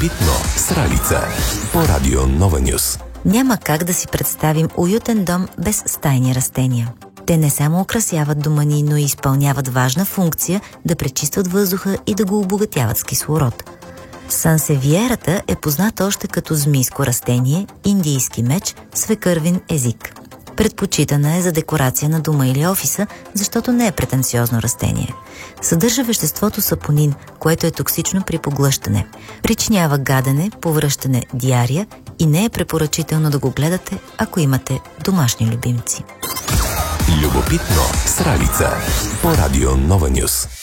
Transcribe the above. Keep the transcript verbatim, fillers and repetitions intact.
Любопитно с Ралица по Радио Нова Нюс. Няма как да си представим уютен дом без стайни растения. Те не само украсяват дома ни, но и изпълняват важна функция да пречистват въздуха и да го обогатяват с кислород. Сансевиерата е позната още като змийско растение, индийски меч, свекървин език. Предпочитана е за декорация на дома или офиса, защото не е претенциозно растение. Съдържа веществото сапонин, което е токсично при поглъщане. Причинява гадене, повръщане, диария и не е препоръчително да го гледате, ако имате домашни любимци. Любопитно с Ралица по Радио Нова Нюс.